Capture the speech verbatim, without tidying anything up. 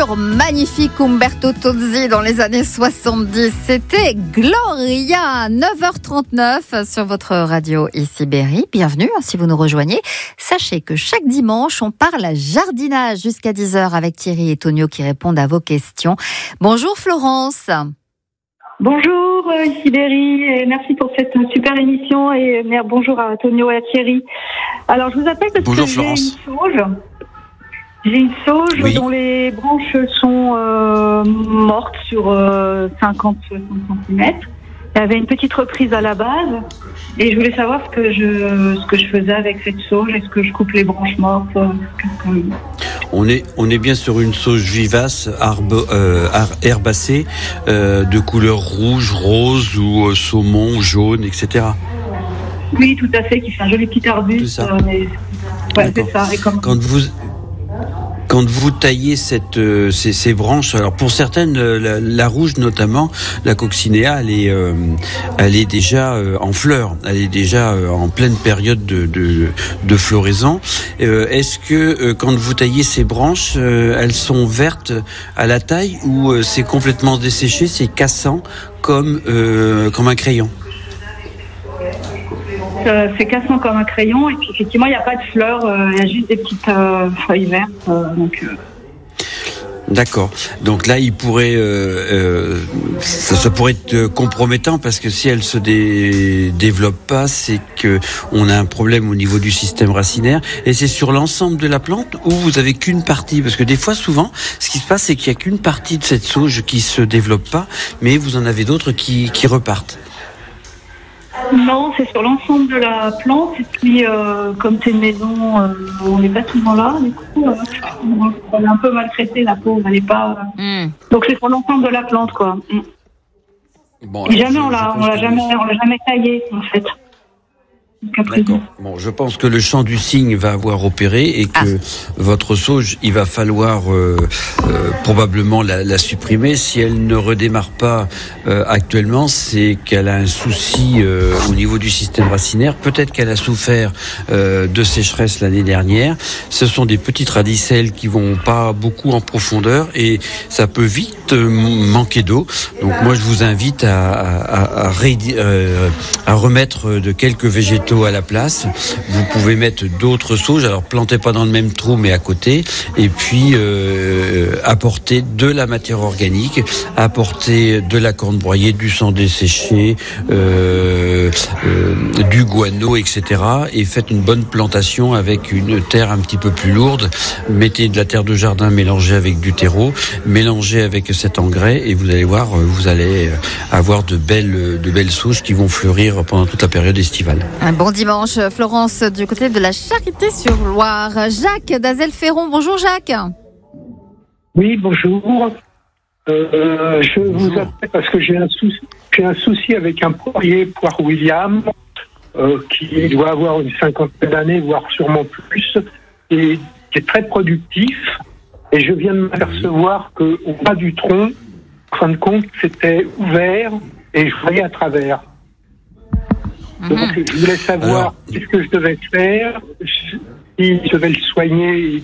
peinture magnifique Umberto Tozzi dans les années soixante-dix. C'était Gloria, neuf heures trente-neuf sur votre radio ici Berry. Bienvenue si vous nous rejoignez. Sachez que chaque dimanche, on parle jardinage jusqu'à dix heures avec Thierry et Tonio qui répondent à vos questions. Bonjour Florence. Bonjour, ici Berry, et merci pour cette super émission et bonjour à Tonio et à Thierry. Alors je vous appelle parce bonjour, que Florence. j'ai une sauge, j'ai une sauge oui. dont les branches sont euh, mortes sur euh, cinquante à soixante centimètres. Il y avait une petite reprise à la base et je voulais savoir ce que je, ce que je faisais avec cette sauge. Est-ce que je coupe les branches mortes? On est, on est bien sur une sauge vivace, arbe, euh, herbacée, euh, de couleur rouge, rose ou euh, saumon, jaune, et cetera. Oui, tout à fait, qui fait un joli petit arbuste. Euh, mais... ouais, c'est ça. Et comme... Quand vous... Quand vous taillez cette, euh, ces, ces branches, alors pour certaines, euh, la, la rouge notamment, la coccinea, elle est, euh, elle est déjà euh, en fleurs, elle est déjà euh, en pleine période de, de, de floraison. Euh, est-ce que euh, quand vous taillez ces branches, euh, elles sont vertes à la taille ou euh, c'est complètement desséché, c'est cassant comme, euh, comme un crayon? Euh, c'est cassant comme un crayon et puis effectivement il n'y a pas de fleurs, il euh, y a juste des petites euh, feuilles vertes. Euh, donc, euh... D'accord. Donc là, il pourrait, euh, euh, ça, ça pourrait être compromettant parce que si elle se dé, développe pas, c'est que on a un problème au niveau du système racinaire. Et c'est sur l'ensemble de la plante ou vous avez qu'une partie? Parce que des fois, souvent, ce qui se passe, c'est qu'il y a qu'une partie de cette sauge qui se développe pas, mais vous en avez d'autres qui, qui repartent. Non, c'est sur l'ensemble de la plante. Et puis, euh, comme c'est une maison, euh, on n'est pas souvent là. Du coup, euh, on est un peu maltraité, la pauvre. Elle n'est pas. Euh... Mm. Donc, c'est sur l'ensemble de la plante, quoi. Mm. Bon, et jamais on l'a, on l'a jamais, on l'a jamais taillé, en fait. D'accord. Bon, je pense que le champ du cygne va avoir opéré et que ah. votre sauge, il va falloir euh, euh, probablement la, la supprimer. Si elle ne redémarre pas euh, actuellement, c'est qu'elle a un souci euh, au niveau du système racinaire. Peut-être qu'elle a souffert euh, de sécheresse l'année dernière. Ce sont des petites radicelles qui vont pas beaucoup en profondeur et ça peut vite euh, manquer d'eau. Donc moi, je vous invite à, à, à, ré, euh, à remettre de quelques végétaux à la place. Vous pouvez mettre d'autres sauges, alors plantez pas dans le même trou mais à côté, et puis euh, apporter de la matière organique, apporter de la corne broyée, du sang desséché, euh, euh, du guano, et cetera. Et faites une bonne plantation avec une terre un petit peu plus lourde. Mettez de la terre de jardin mélangée avec du terreau, mélangée avec cet engrais, et vous allez voir, vous allez avoir de belles, de belles sauges qui vont fleurir pendant toute la période estivale. Un bon dimanche, Florence, du côté de la Charité-sur-Loire. Jacques d'Azel-Ferron. Bonjour Jacques. Oui, bonjour. Euh, je bonjour. vous appelle parce que j'ai un souci, j'ai un souci avec un poirier Poire William euh, qui doit avoir une cinquantaine d'années, voire sûrement plus, et qui est très productif. Et je viens de m'apercevoir qu'au bas du tronc, en fin de compte, c'était ouvert et je voyais à travers. Donc, je voulais savoir Alors, qu'est-ce que je devais faire, si je devais le soigner